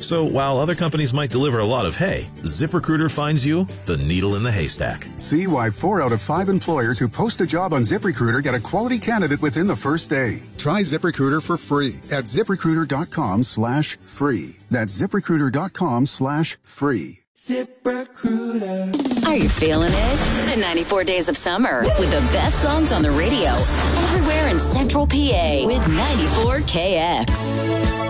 So while other companies might deliver a lot of hay, ZipRecruiter finds you the needle in the haystack. See why 4 out of 5 employers who post a job on ZipRecruiter get a quality candidate within the first day. Try ZipRecruiter for free at ZipRecruiter.com/free. That's ZipRecruiter.com/free. ZipRecruiter. Are you feeling it? The 94 Days of Summer with the best songs on the radio everywhere in Central PA with 94KX.